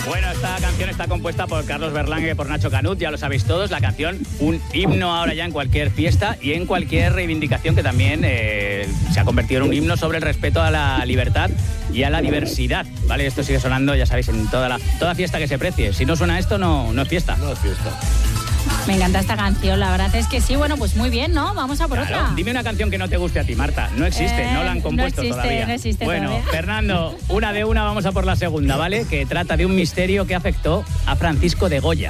Bueno, esta canción está compuesta por Carlos Berlanga y por Nacho Canut, ya lo sabéis todos. La canción, un himno ahora ya en cualquier fiesta y en cualquier reivindicación, que también se ha convertido en un himno sobre el respeto a la libertad y a la diversidad, ¿vale? Esto sigue sonando, ya sabéis, en toda fiesta que se precie. Si no suena esto, no es fiesta. No es fiesta. Me encanta esta canción, la verdad es que sí. Bueno, pues muy bien, ¿no? Vamos a por otra. Dime una canción que no te guste a ti, Marta. No existe, no la han compuesto todavía. No existe bueno, todavía. Fernando, una de una, vamos a por la segunda, ¿vale? Que trata de un misterio que afectó a Francisco de Goya.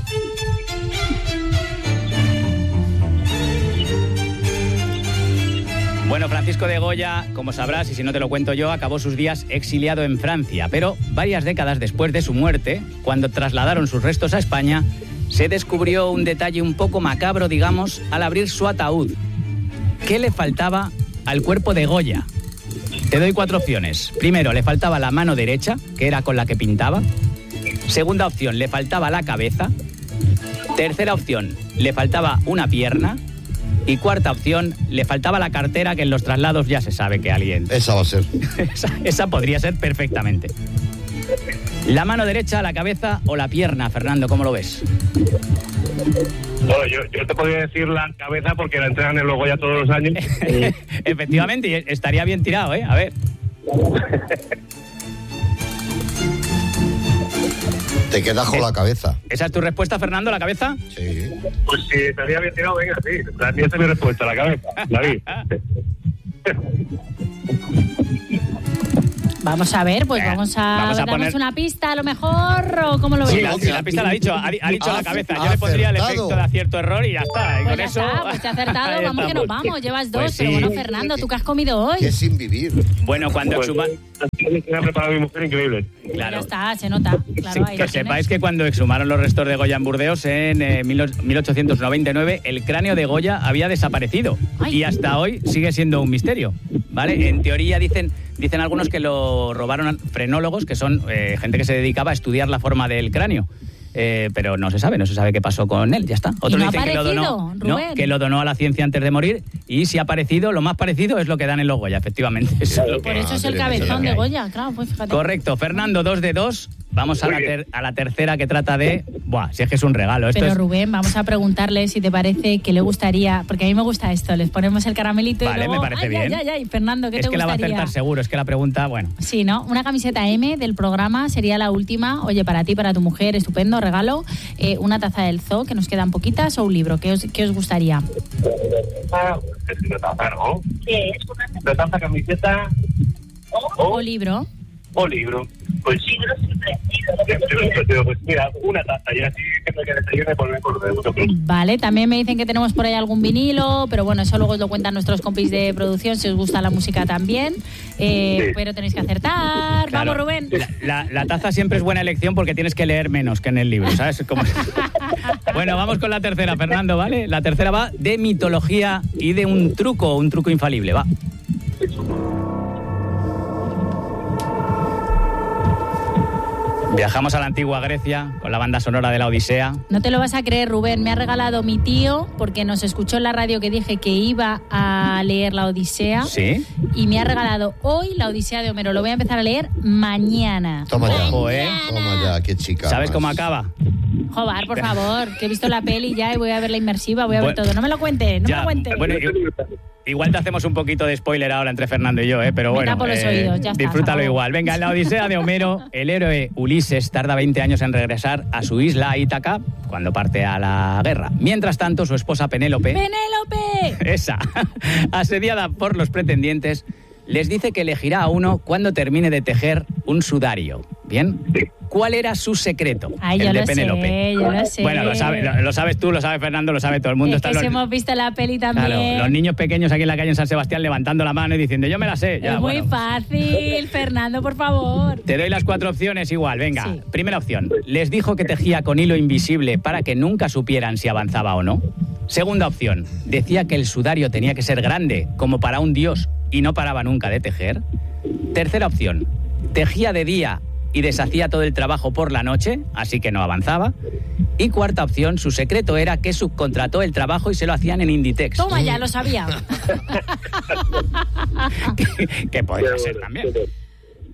Bueno, Francisco de Goya, como sabrás, y si no te lo cuento yo, acabó sus días exiliado en Francia, pero varias décadas después de su muerte, cuando trasladaron sus restos a España, se descubrió un detalle un poco macabro, digamos, al abrir su ataúd. ¿Qué le faltaba al cuerpo de Goya? Te doy 4 opciones. Primero, le faltaba la mano derecha, que era con la que pintaba. Segunda opción, le faltaba la cabeza. Tercera opción, le faltaba una pierna. Y cuarta opción, le faltaba la cartera, que en los traslados ya se sabe que alguien... Esa va a ser. esa podría ser perfectamente. ¿La mano derecha, la cabeza o la pierna, Fernando? ¿Cómo lo ves? Bueno, yo te podría decir la cabeza porque la entregan en los Goya todos los años. Efectivamente, y estaría bien tirado, ¿eh? A ver. Te quedas con la cabeza. ¿Esa es tu respuesta, Fernando, la cabeza? Sí. Pues si estaría bien tirado, venga, sí. Esa es mi respuesta, la cabeza. David. Vamos a ver, pues vamos a darnos poner una pista a lo mejor, ¿o cómo lo ves? Sí, la pista la ha dicho la cabeza. Yo le pondría el efecto de acierto error y ya está. Y Pues con ya eso... está, pues te ha acertado, vamos que nos vamos, llevas 2, Pues sí. pero bueno, Fernando, ¿tú qué has comido hoy? Que sin vivir. Bueno, cuando exhumaron... Me ha preparado mi mujer increíble. Claro. Ya está, se nota. Claro, ahí Que lo tienes. sepáis que cuando exhumaron los restos de Goya en Burdeos en 1899, el cráneo de Goya había desaparecido. Ay. Y hasta hoy sigue siendo un misterio, ¿vale? En teoría dicen algunos que lo robaron frenólogos, que son gente que se dedicaba a estudiar la forma del cráneo. Pero no se sabe qué pasó con él, ya está. Otros ¿Y no dicen ha que lo donó, aparecido, Rubén? que lo donó a la ciencia antes de morir, y si ha aparecido, lo más parecido es lo que dan en los Goya, efectivamente. Eso es lo Por que- eso es el eso es lo cabezón que de hay. Goya, claro, pues fíjate. Correcto, Fernando, 2 de 2. Vamos a la tercera, que trata de... Buah, si es que es un regalo. Esto Pero es... Rubén, vamos a preguntarle si te parece que le gustaría, porque a mí me gusta esto, les ponemos el caramelito Vale, y luego... me parece bien. Ay, Fernando, ¿qué Es te que la va a gustaría? acertar seguro, es que la pregunta, bueno... Sí, ¿no? Una camiseta M del programa sería la última. Oye, para ti, para tu mujer, estupendo, regalo. Una taza del zoo, que nos quedan poquitas, o un libro. ¿Qué os gustaría? Es una taza, ¿no? ¿Qué es? Una taza, camiseta O libro. o libro. Pues libro siempre. Pues mira, una taza y así siempre que desayune volver por de vosotros. Vale, también me dicen que tenemos por ahí algún vinilo, pero bueno, eso luego os lo cuentan nuestros compis de producción, si os gusta la música también. Pero tenéis que acertar. Claro, Vamos, Rubén. La taza siempre es buena elección porque tienes que leer menos que en el libro, ¿sabes? Bueno, vamos con la tercera, Fernando, ¿vale? La tercera va de mitología y de un truco infalible, va. Viajamos a la antigua Grecia con la banda sonora de la Odisea. No te lo vas a creer, Rubén. Me ha regalado mi tío, porque nos escuchó en la radio que dije que iba a leer la Odisea. ¿Sí? Y me ha regalado hoy la Odisea de Homero. Lo voy a empezar a leer mañana. Toma ya. Ojo, ¿eh? Toma ya, qué chica. ¿Sabes más. cómo acaba? Joder, por favor, que he visto la peli ya y voy a ver la inmersiva, voy a ver Bueno, todo. No me lo cuentes, no me Ya, lo cuentes. bueno, igual te hacemos un poquito de spoiler ahora entre Fernando y yo, pero Me bueno, tapo los oídos, ya está, disfrútalo se acabó. igual. Venga, en la Odisea de Homero, el héroe Ulises tarda 20 años en regresar a su isla Ítaca cuando parte a la guerra. Mientras tanto, su esposa Penélope, ¡Penélope! esa, asediada por los pretendientes, les dice que elegirá a uno cuando termine de tejer un sudario. ¿Bien? ¿Cuál era su secreto? Ay, el yo de lo Penélope. sé, yo lo sé. Bueno, lo sabes tú, lo sabe Fernando, lo sabe todo el mundo. Es que Están si los- hemos visto la peli también. Claro, los niños pequeños aquí en la calle en San Sebastián levantando la mano y diciendo, yo me la sé. Ya, Es muy bueno. fácil, Fernando, por favor. Te doy las 4 opciones igual, venga. Sí. Primera opción, les dijo que tejía con hilo invisible para que nunca supieran si avanzaba o no. Segunda opción, decía que el sudario tenía que ser grande, como para un dios, y no paraba nunca de tejer. Tercera opción, tejía de día y deshacía todo el trabajo por la noche, así que no avanzaba. Y cuarta opción, su secreto era que subcontrató el trabajo y se lo hacían en Inditex. Toma, ya lo sabía. que podría ser también.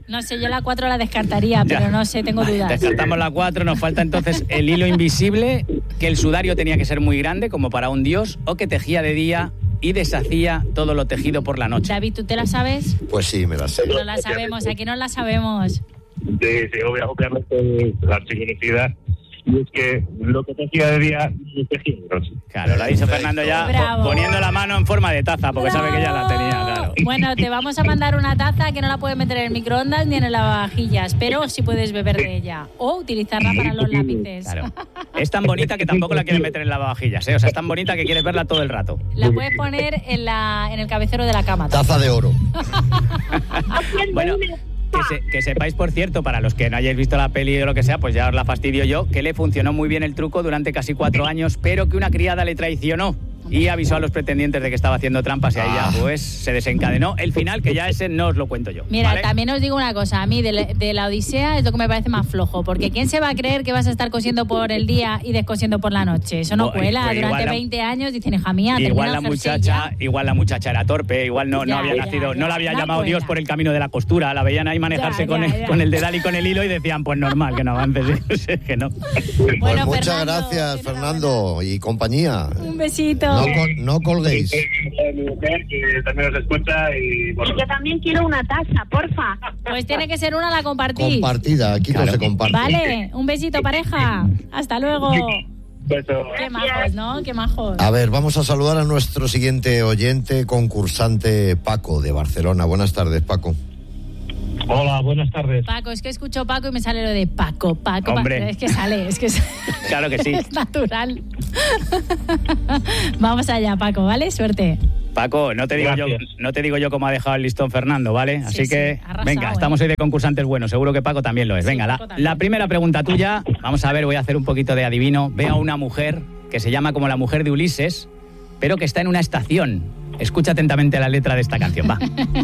No sé, yo la 4 la descartaría, pero Ya. no sé, tengo dudas. Descartamos la 4, nos falta entonces el hilo invisible, que el sudario tenía que ser muy grande, como para un dios, o que tejía de día y deshacía todo lo tejido por la noche. David, ¿tú te la sabes? Pues sí, me la sé. No la sabemos, aquí no la sabemos. Sí, obviamente la archiconocida. Y es que lo que tejía de día es tejía de noche. Claro, lo ha dicho Fernando ya Bravo. poniendo la mano en forma de taza, porque sabe que ya la tenía, claro. Bueno, te vamos a mandar una taza que no la puedes meter en el microondas ni en el lavavajillas, pero sí puedes beber de ella o utilizarla para los lápices. Claro. Es tan bonita que tampoco la quieres meter en la lavavajillas, ¿eh? O sea, es tan bonita que quieres verla todo el rato. La puedes poner en el cabecero de la cama. Taza de oro. Bueno, que sepáis, por cierto, para los que no hayáis visto la peli o lo que sea, pues ya os la fastidio yo, que le funcionó muy bien el truco durante casi 4 años, pero que una criada le traicionó y avisó a los pretendientes de que estaba haciendo trampas y ahí ya pues se desencadenó el final, que ya ese no os lo cuento yo. Mira, ¿vale? también os digo una cosa, a mí de la Odisea es lo que me parece más flojo, porque ¿quién se va a creer que vas a estar cosiendo por el día y descosiendo por la noche? Eso no Pues, cuela, pues igual durante la- 20 años dicen, hija mía, Igual termina la el jersey ya. igual la muchacha era torpe, igual no Ya, había ya, nacido, ya, no la había no llamado Dios cuela. por el camino de la costura, la veían ahí manejarse Ya, con, ya, el, ya. con el dedal y con el hilo y decían, pues normal que no avances, es que no. Pues Bueno, muchas Fernando, gracias, Fernando y compañía. Un besito. No colguéis. Mi mujer, que también nos escucha y bueno, Yo también quiero una taza, porfa. Pues tiene que ser una, la compartís. Compartida, aquí Claro. no se comparte. Vale, un besito, pareja. Hasta luego. beso. Qué majos, ¿no? Qué majos. A ver, vamos a saludar a nuestro siguiente oyente, concursante Paco de Barcelona. Buenas tardes, Paco. Hola, buenas tardes. Paco, es que escucho Paco y me sale lo de Paco. Hombre. Es que sale, Claro que sí. es natural. Vamos allá, Paco, ¿vale? Suerte. Paco, no te digo yo cómo ha dejado el listón Fernando, ¿vale? Así Sí, que, sí, arrasado, venga, estamos hoy de concursantes buenos, seguro que Paco también lo es. Sí, Venga, Paco también. la primera pregunta tuya, vamos a ver, voy a hacer un poquito de adivino. Veo a una mujer que se llama como la mujer de Ulises, pero que está en una estación. Escucha atentamente la letra de esta canción, va.